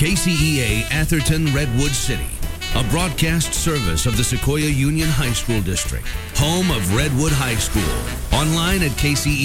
KCEA Atherton Redwood City, a broadcast service of the Sequoia Union High School District, home of Redwood High School. Online at KCEA.